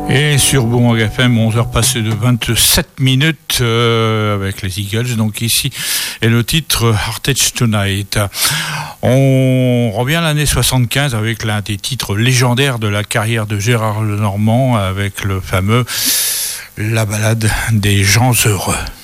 Et sur Bourg FM, 11h passées de 27 minutes avec les Eagles. Donc ici est le titre Heartache Tonight. On revient à l'année 75 avec l'un des titres légendaires de la carrière de Gérard Lenormand avec le fameux La balade des gens heureux.